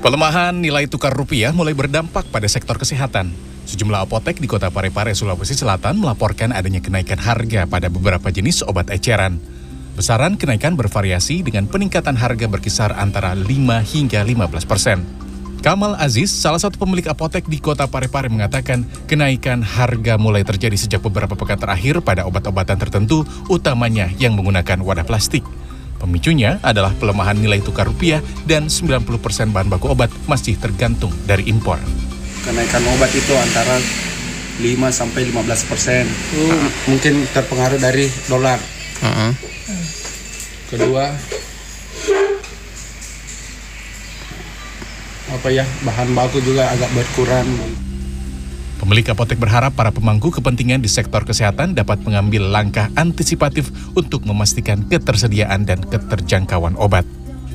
Pelemahan nilai tukar rupiah mulai berdampak pada sektor kesehatan. Sejumlah apotek di Kota Parepare, Sulawesi Selatan melaporkan adanya kenaikan harga pada beberapa jenis obat eceran. Besaran kenaikan bervariasi dengan peningkatan harga berkisar antara 5 hingga 15%. Kamal Aziz, salah satu pemilik apotek di Kota Parepare mengatakan kenaikan harga mulai terjadi sejak beberapa pekan terakhir pada obat-obatan tertentu, utamanya yang menggunakan wadah plastik. Pemicunya adalah pelemahan nilai tukar rupiah dan 90% bahan baku obat masih tergantung dari impor. Kenaikan obat itu antara 5-15%. Mungkin terpengaruh dari dolar. Kedua, bahan baku juga agak berkurang. Pemilik apotek berharap para pemangku kepentingan di sektor kesehatan dapat mengambil langkah antisipatif untuk memastikan ketersediaan dan keterjangkauan obat.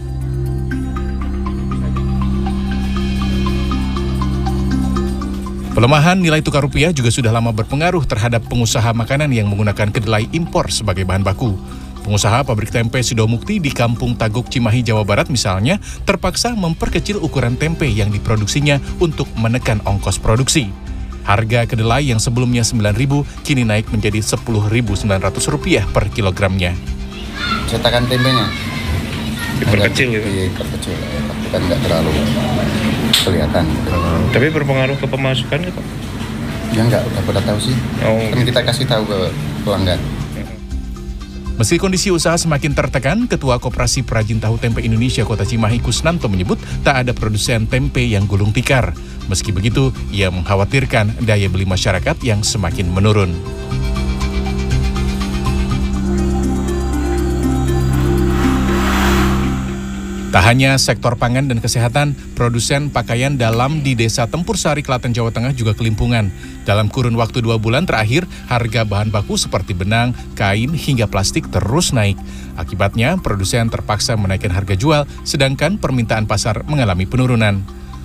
Pelemahan nilai tukar rupiah juga sudah lama berpengaruh terhadap pengusaha makanan yang menggunakan kedelai impor sebagai bahan baku. Pengusaha pabrik tempe Sidomukti di Kampung Taguk, Cimahi, Jawa Barat misalnya, terpaksa memperkecil ukuran tempe yang diproduksinya untuk menekan ongkos produksi. Harga kedelai yang sebelumnya Rp9.000 kini naik menjadi Rp10.900 per kilogramnya. Cetakan tempenya diperkecil gitu? Diperkecil, tapi kan nggak terlalu kelihatan. Tapi berpengaruh ke pemasukan nggak Pak? Ya nggak, udah pada tahu sih. Kan kita kasih tahu ke pelanggan. Meski kondisi usaha semakin tertekan, Ketua Koperasi Perajin Tahu Tempe Indonesia Kota Cimahi Kusnanto menyebut tak ada produsen tempe yang gulung tikar. Meski begitu, ia mengkhawatirkan daya beli masyarakat yang semakin menurun. Tak hanya sektor pangan dan kesehatan, produsen pakaian dalam di Desa Tempur Sari, Klaten, Jawa Tengah juga kelimpungan. Dalam kurun waktu 2 bulan terakhir, harga bahan baku seperti benang, kain, hingga plastik terus naik. Akibatnya, produsen terpaksa menaikkan harga jual, sedangkan permintaan pasar mengalami penurunan.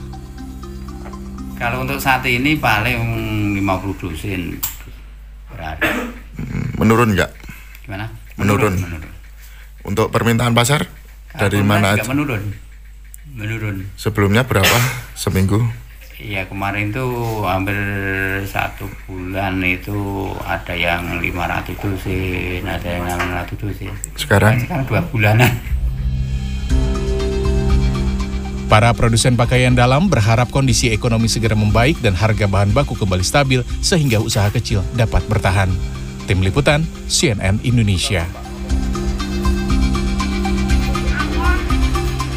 Kalau untuk saat ini paling 50 dosen berada. Menurun nggak? Gimana? Menurun. Untuk permintaan pasar? Dari mana aja? Menurun. Sebelumnya berapa seminggu? Iya, kemarin tuh hampir 1 bulan itu ada yang 500 dosen, ada yang 600 dosen. Sekarang 2 bulanan. Para produsen pakaian dalam berharap kondisi ekonomi segera membaik dan harga bahan baku kembali stabil sehingga usaha kecil dapat bertahan. Tim Liputan, CNN Indonesia.